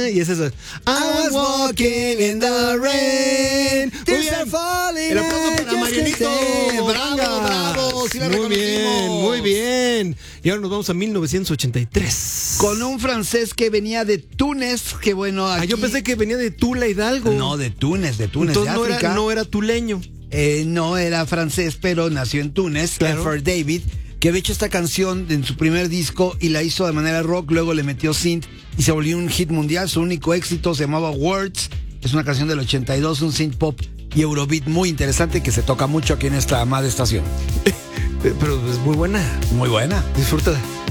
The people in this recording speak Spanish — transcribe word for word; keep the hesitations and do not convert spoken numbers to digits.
Y es eso. I was walking in the rain. Tears are falling. El aplauso para Marianito. Bravo, bravo. Sí la muy bien, reconocimos. muy bien. Y ahora nos vamos a mil novecientos ochenta y tres. Con un francés que venía de Túnez, que bueno, aquí... Ah, yo pensé que venía de Tula Hidalgo. No, de Túnez, de Túnez, Entonces de no África. era, no era tuleño. Eh, no era francés, pero nació en Túnez, Claro. Clifford David, que había hecho esta canción en su primer disco y la hizo de manera rock, luego le metió synth y se volvió un hit mundial. Su único éxito se llamaba Words, es una canción del ochenta y dos, un synth pop y eurobeat muy interesante que se toca mucho aquí en esta amada estación. Pero es muy buena. Muy buena. Disfrútala.